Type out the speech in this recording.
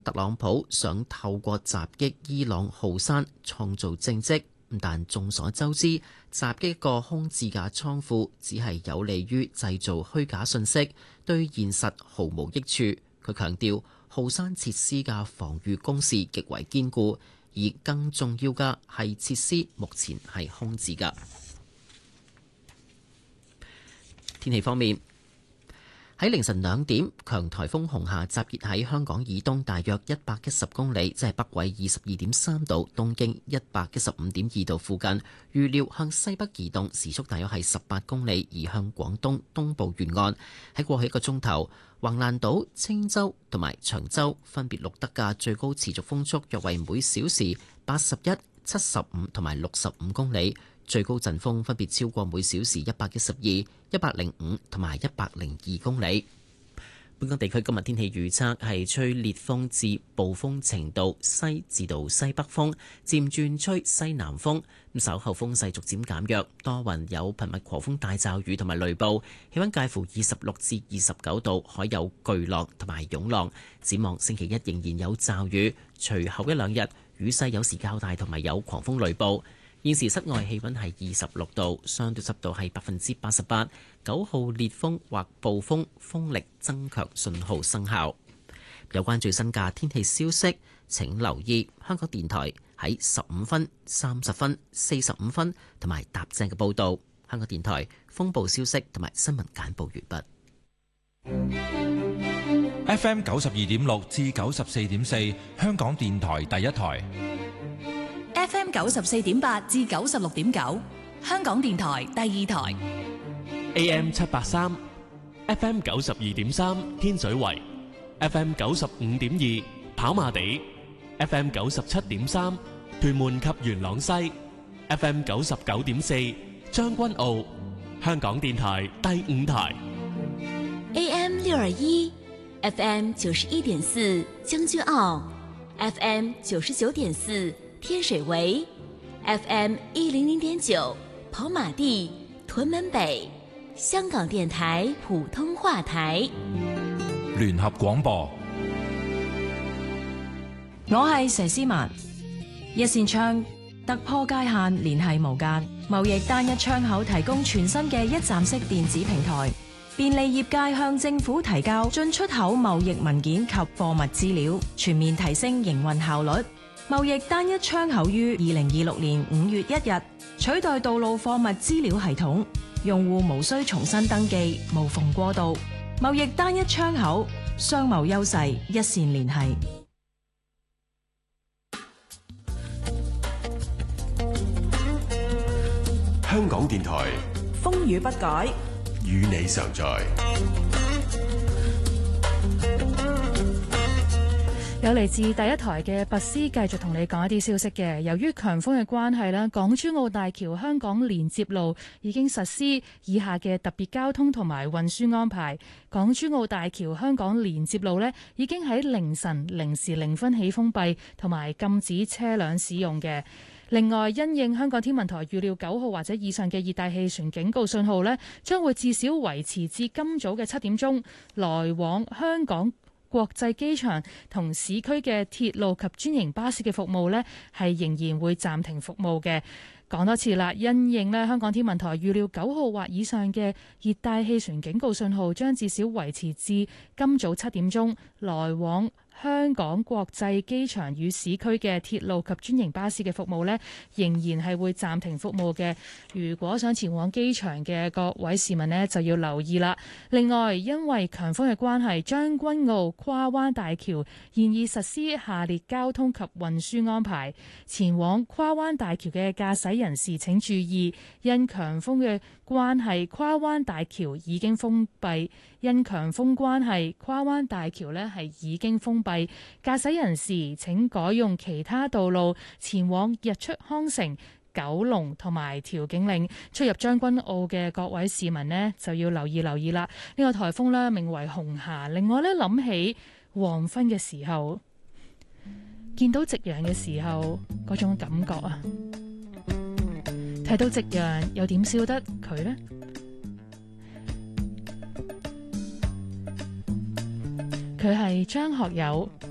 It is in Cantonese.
特朗普想透過襲擊伊朗浩山創造政績，但眾所周知，襲擊一個空置嘅倉庫只係有利於製造虛假信息，對現實毫無益處。佢強調，浩山設施嘅防禦工事極為堅固，而更重要嘅係設施目前係空置嘅。天氣方面，喺凌晨2點，強颱風紅霞集結喺香港以東大約110公里，即係北緯22.3度、東經115.2度附近。預料向西北移動，時速大約係18公里，移向廣東東部沿岸。喺過去1個鐘頭，橫瀾島、青洲同埋長洲分別錄得嘅最高持續風速約為每小時81、75同埋65公里。最高陣風分別超過每小時112、105同埋102公里。本港地區今日天氣預測係吹烈風至暴風程度，西至到西北風，漸轉吹西南風。稍後風勢逐漸減弱，多雲有頻密狂風大驟雨同埋雷暴，氣溫介乎26至29度，海有巨浪同埋湧浪。展望星期一仍然有驟雨，隨後1、2日雨勢有時較大，同埋有狂風雷暴。現時室外氣溫係26度，相對濕度係88%。9號烈風或暴風風力增強信號生效。有關最新嘅天氣消息，請留意香港電台喺15分、30分、45分同埋踏正嘅報導。香港電台風暴消息同埋新聞簡報完畢。FM 92.6至94.4，香港電台第一台。 FM 94.8至96.9，香港電台第二台。 AM 783 FM 92.3，天水圍 FM 95.2，跑馬地 FM 97.3，屯門及元朗西 FM 99.4，將軍澳，香港電台第五台。 AM 621 FM 91.4，將軍澳 FM 99.4，天水圍 FM 100.9，跑馬地、屯門北，香港電台普通話台。 聯合廣播。 我係佘詩曼。一線窗突破界限，聯繫無間，貿易單一窗口提供全新嘅一站式電子平台，便利業界向政府提交進出口貿易文件及貨物資料，全面提升營運效率。貿易單一窗口於2026年5月1日取代道路貨物資料系統，用戶無需重新登記，無縫過渡。貿易單一窗口，商貿優勢一線聯繫。 香港電台風雨不改， 與你常在。 有嚟自第一台嘅拔絲繼續同你講一啲消息嘅。由於強風嘅關係啦，港珠澳大橋香港連接路已經實施以下嘅特別交通同埋運輸安排。港珠澳大橋香港連接路呢已經喺凌晨0時0分起封閉，同埋禁止車輛使用嘅。另外，因應香港天文台預料9號或者以上嘅熱帶氣旋警告信號呢將會至少維持至今早嘅7點鐘，來往香港國際機場同市區嘅鐵路及專營巴士嘅服務呢係仍然會暫停服務嘅。講多次啦，因應香港天文台預料9號或以上嘅熱帶氣旋警告信號將至少維持至今早7點鐘，來往香港國際機場與市區嘅鐵路及專營巴士嘅服務呢，仍然係會暫停服務嘅。如果想前往機場嘅各位市民呢，就要留意啦。另外，因為強風嘅關係，將軍澳跨灣大橋現已實施下列交通及運輸安排。前往跨灣大橋嘅駕駛人士請注意，因強風嘅關係，跨灣大橋已經封閉。因強風關係，跨灣大橋呢係已經封閉，駕駛人士請改用其他道路前往日出康城、九龍同埋調景嶺。出入將軍澳嘅各位市民呢，就要留意啦。呢個颱風呢名為紅霞。另外呢，諗起黃昏嘅時候，見到夕陽嘅時候嗰種感覺啊，睇到夕陽又點笑得佢呢？佢係張學友。